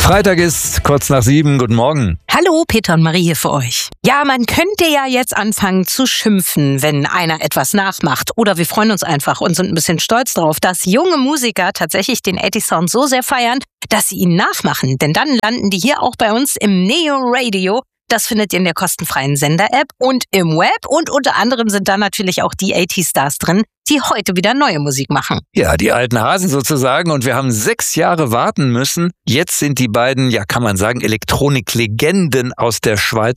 Freitag ist kurz nach 7. Guten Morgen. Hallo, Peter und Marie hier für euch. Ja, man könnte ja jetzt anfangen zu schimpfen, wenn einer etwas nachmacht. Oder wir freuen uns einfach und sind ein bisschen stolz darauf, dass junge Musiker tatsächlich den 80s-Sound so sehr feiern, dass sie ihn nachmachen. Denn dann landen die hier auch bei uns im Neo Radio. Das findet ihr in der kostenfreien Sender-App und im Web. Und unter anderem sind da natürlich auch die 80-Stars drin, die heute wieder neue Musik machen. Ja, die alten Hasen sozusagen. Und wir haben 6 Jahre warten müssen. Jetzt sind die beiden, ja kann man sagen, Elektronik-Legenden aus der Schweiz